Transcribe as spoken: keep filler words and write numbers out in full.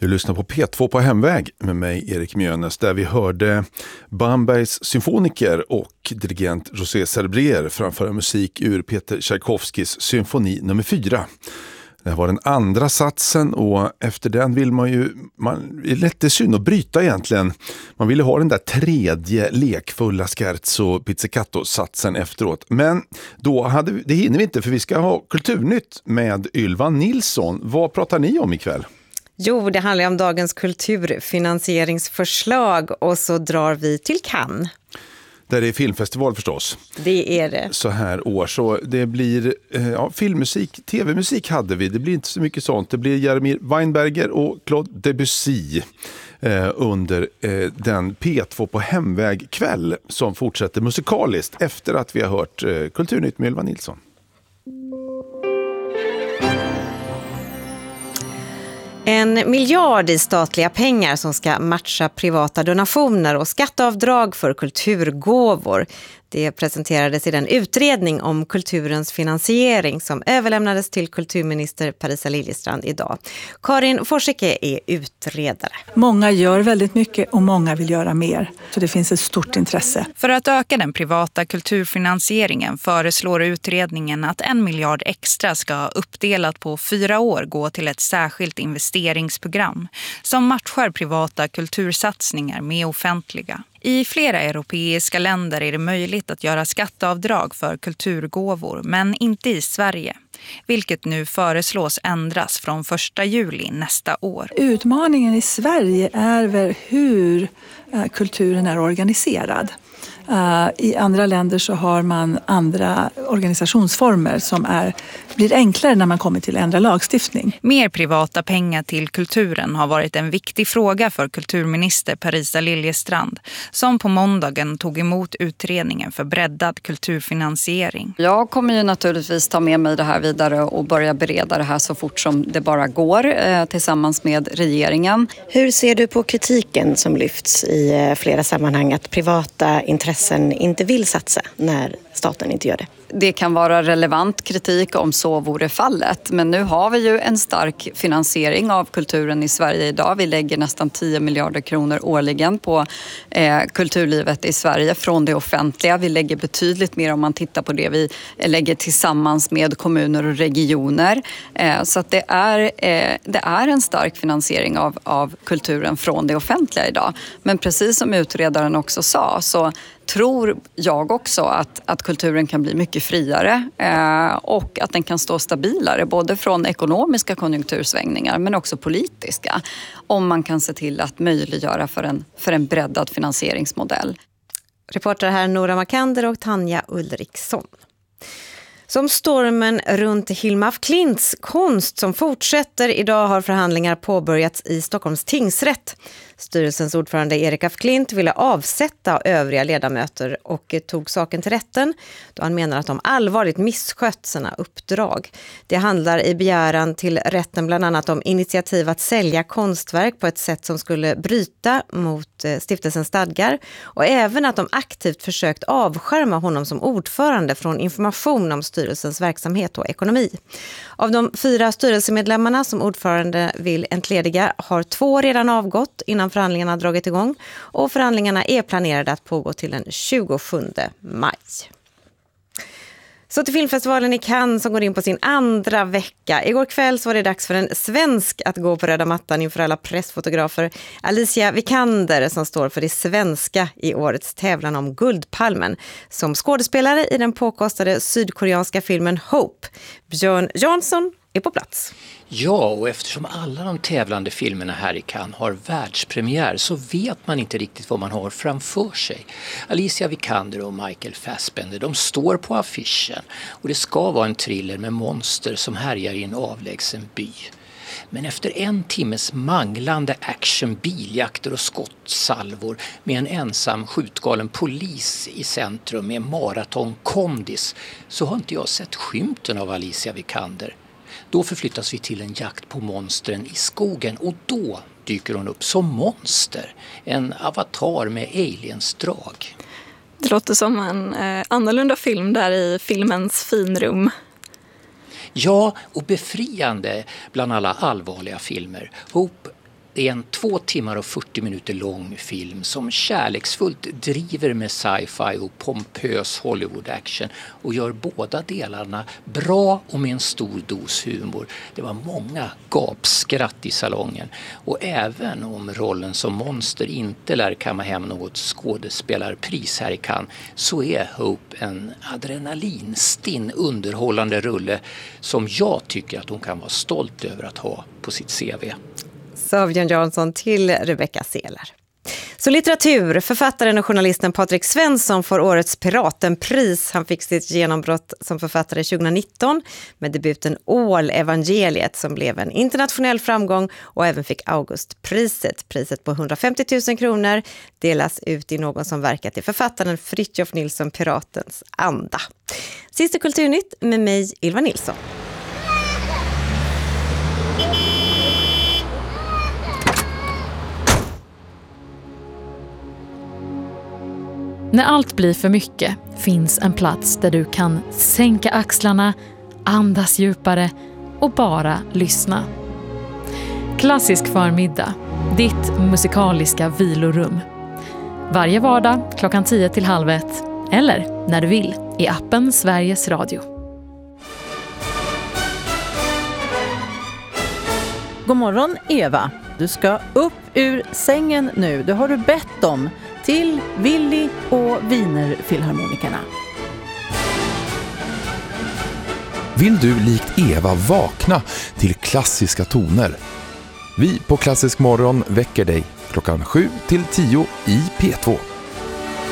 Du lyssnar på P två på hemväg med mig Erik Mjönes, där vi hörde Bambergs symfoniker och dirigent José Serbrier framföra musik ur Peter Tchaikovskys symfoni nummer fyra. Det här var den andra satsen och efter den vill man ju, man, det är lätt synd att bryta egentligen. Man ville ha den där tredje lekfulla scherzo pizzicato-satsen efteråt. Men då hade vi, det hinner vi inte för vi ska ha Kulturnytt med Ylva Nilsson. Vad pratar ni om ikväll? Jo, det handlar om dagens kulturfinansieringsförslag och så drar vi till Cannes. Där det är filmfestival förstås. Det är det. Så här år. Så det blir ja, filmmusik, tv-musik hade vi. Det blir inte så mycket sånt. Det blir Jaromir Weinberger och Claude Debussy eh, under eh, den P två på hemväg kväll som fortsätter musikaliskt efter att vi har hört eh, Kulturnytt med Ylva Nilsson. En miljard i statliga pengar som ska matcha privata donationer och skatteavdrag för kulturgåvor. Det presenterades i den utredning om kulturens finansiering som överlämnades till kulturminister Parisa Liljestrand idag. Karin Forsike är utredare. Många gör väldigt mycket och många vill göra mer. Så det finns ett stort intresse. För att öka den privata kulturfinansieringen föreslår utredningen att en miljard extra ska uppdelat på fyra år gå till ett särskilt investeringsprogram som matchar privata kultursatsningar med offentliga. I flera europeiska länder är det möjligt att göra skatteavdrag för kulturgåvor, men inte i Sverige. Vilket nu föreslås ändras från första juli nästa år. Utmaningen i Sverige är väl hur kulturen är organiserad. Uh, I andra länder så har man andra organisationsformer som är, blir enklare när man kommer till ändra lagstiftning. Mer privata pengar till kulturen har varit en viktig fråga för kulturminister Parisa Liljestrand som på måndagen tog emot utredningen för breddad kulturfinansiering. Jag kommer ju naturligtvis ta med mig det här vidare och börja bereda det här så fort som det bara går eh, tillsammans med regeringen. Hur ser du på kritiken som lyfts i eh, flera sammanhang att privata intressen inte vill satsa när staten inte gör det? Det kan vara relevant kritik om så vore fallet. Men nu har vi ju en stark finansiering av kulturen i Sverige idag. Vi lägger nästan tio miljarder kronor årligen på eh, kulturlivet i Sverige från det offentliga. Vi lägger betydligt mer om man tittar på det vi lägger tillsammans med kommuner och regioner. Eh, så att det är, eh, det är en stark finansiering av, av kulturen från det offentliga idag. Men precis som utredaren också sa så tror jag också att, att kulturen kan bli mycket friare eh, och att den kan stå stabilare både från ekonomiska konjunktursvängningar men också politiska om man kan se till att möjliggöra för en, för en breddad finansieringsmodell. Reporter här Nora Makander och Tanja Ulriksson. Som stormen runt Hilma af Klints konst som fortsätter idag har förhandlingar påbörjats i Stockholms tingsrätt. Styrelsens ordförande Erik af Klint ville avsätta övriga ledamöter och tog saken till rätten då han menar att de allvarligt misskött sina uppdrag. Det handlar i begäran till rätten bland annat om initiativ att sälja konstverk på ett sätt som skulle bryta mot stiftelsens stadgar och även att de aktivt försökt avskärma honom som ordförande från information om styrelsens verksamhet och ekonomi. Av de fyra styrelsemedlemmarna som ordförande vill entlediga har två redan avgått innan förhandlingarna dragit igång och förhandlingarna är planerade att pågå till den tjugosjunde maj. Så till filmfestivalen i Cannes som går in på sin andra vecka. Igår kväll så var det dags för en svensk att gå på röda mattan inför alla pressfotografer. Alicia Vikander som står för det svenska i årets tävlan om Guldpalmen. Som skådespelare i den påkostade sydkoreanska filmen Hope. Björn Jansson är på plats. Ja, och eftersom alla de tävlande filmerna här i Cannes har världspremiär så vet man inte riktigt vad man har framför sig. Alicia Vikander och Michael Fassbender, de står på affischen och det ska vara en thriller med monster som härjar i en avlägsen by. Men efter en timmes manglande action, biljakter och skottsalvor med en ensam skjutgalen polis i centrum med maraton-kondis så har inte jag sett skymten av Alicia Vikander. Då förflyttas vi till en jakt på monstren i skogen och då dyker hon upp som monster. En avatar med aliensdrag. Det låter som en eh, annorlunda film där i filmens finrum. Ja, och befriande bland alla allvarliga filmer. Hope Det är en två timmar och fyrtio minuter lång film som kärleksfullt driver med sci-fi och pompös Hollywood-action och gör båda delarna bra och med en stor dos humor. Det var många gapskratt i salongen och även om rollen som monster inte lär kamma hem något skådespelarpris här i Cannes så är Hope en adrenalinstinn underhållande rulle som jag tycker att hon kan vara stolt över att ha på sitt C V. Sa Björn Jansson till Rebecca Selar. Så litteratur, författaren och journalisten Patrik Svensson får årets Piratenpris. Han fick sitt genombrott som författare tjugonitton med debuten Ål-evangeliet som blev en internationell framgång och även fick Augustpriset. Priset på hundrafemtio tusen kronor delas ut i någon som verkat i författaren Fritjof Nilsson Piratens anda. Sista Kulturnytt med mig, Ylva Nilsson. När allt blir för mycket finns en plats där du kan sänka axlarna, andas djupare och bara lyssna. Klassisk förmiddag, ditt musikaliska vilorum. Varje vardag klockan tio till halv ett eller när du vill i appen Sveriges Radio. God morgon Eva, du ska upp ur sängen nu, det har du bett om. Till Willy och Wienerfilharmonikerna. Vill du likt Eva vakna till klassiska toner? Vi på Klassisk morgon väcker dig klockan sju till tio i P två.